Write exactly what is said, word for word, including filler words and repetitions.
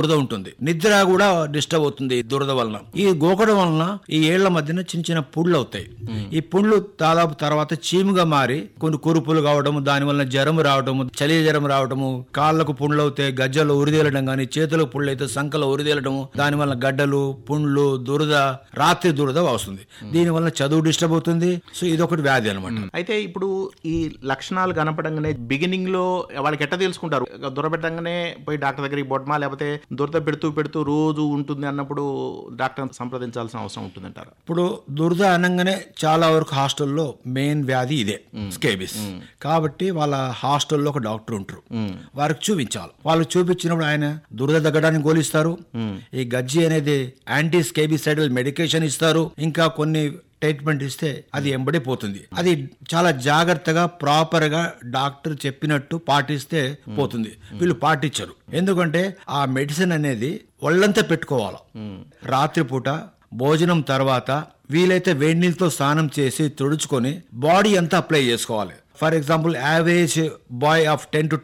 దురద ఉంటుంది, నిద్ర కూడా డిస్టర్బ్ అవుతుంది దురద వలన. ఈ గోకడం వలన ఈ ఏళ్ల మధ్యన చిన్న చిన్న పుండ్లు అవుతాయి. ఈ పుండ్లు దాదాపు తర్వాత చీముగా మారి కొన్ని కురుపులు కావడము, దాని వలన జ్వరం రావడము, చలి జ్వరం రావడము, కాళ్లకు పుండ్లు అవుతాయి, గజ్జల్లో ఉరిదేలడం గానీ, చేతులకు పుండ్లు అయితే సంకలో ఉరిదేలడము, దాని వలన గడ్డలు, పుండ్లు, దురద, రాత్రి దురద వస్తుంది. దీని వలన చదువు డిస్టర్బ్ అవుతుంది. సో ఇదొకటి వ్యాధి అనమాట. అయితే ఇప్పుడు ఈ లక్షణాలు కనపడంగానే బిగినింగ్ లో వాళ్ళకి ఎట్ట తెలుసుకుంటారు? దురద పెట్టంగానే పోయి డాక్టర్ దగ్గరికి బొడ్మా, లేకపోతే దురద పెడుతూ పెడుతూ రోజు ఉంటుంది అన్నప్పుడు డాక్టర్ సంప్రదించాల్సిన అవసరం ఉంటుందంటారు? ఇప్పుడు దురద అనగానే చాలా వరకు హాస్టల్లో మెయిన్ వ్యాధి ఇదే, స్కేబిస్. కాబట్టి వాళ్ళ హాస్టల్లో ఒక డాక్టర్ ఉంటారు, వారికి చూపించాలి. వాళ్ళు చూపించినప్పుడు ఆయన దురద తగ్గడానికి గోలిస్తారు, ఈ గజ్జి అనేది యాంటీ స్కేబిసైడల్ మెడికేషన్ ఇస్తారు, ఇంకా కొన్ని ట్రీట్మెంట్ ఇస్తే అది ఎంబడి పోతుంది. అది చాలా జాగ్రత్తగా ప్రాపర్ గా డాక్టర్ చెప్పినట్టు పాటిస్తే పోతుంది. వీళ్ళు పాటించరు. ఎందుకంటే ఆ మెడిసిన్ అనేది ఒళ్ళంతా పెట్టుకోవాలి. రాత్రిపూట భోజనం తర్వాత వీలైతే వేడి నీళ్ళతో స్నానం చేసి తుడుచుకొని బాడీ అంతా అప్లై చేసుకోవాలి. For example average boy of ten to